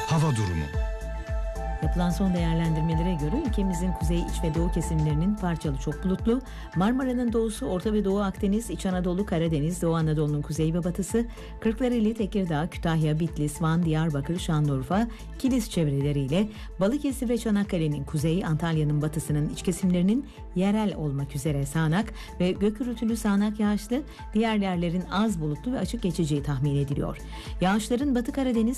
Hava durumu. Yapılan son değerlendirmelere göre ülkemizin kuzey, iç ve doğu kesimlerinin parçalı çok bulutlu, Marmara'nın doğusu, Orta ve Doğu Akdeniz, İç Anadolu, Karadeniz, Doğu Anadolu'nun kuzey ve batısı, Kırklareli, Tekirdağ, Kütahya, Bitlis, Van, Diyarbakır, Şanlıurfa, Kilis çevreleriyle Balıkesir ve Çanakkale'nin kuzey, Antalya'nın batısının iç kesimlerinin yerel olmak üzere sağanak ve gök gürültülü sağanak yağışlı, diğer yerlerin az bulutlu ve açık geçeceği tahmin ediliyor. Yağışların Batı Karadeniz,